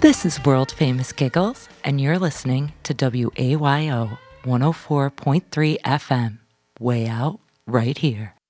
This is World Famous Giggles, and you're listening to WAYO 104.3 FM, way out right here.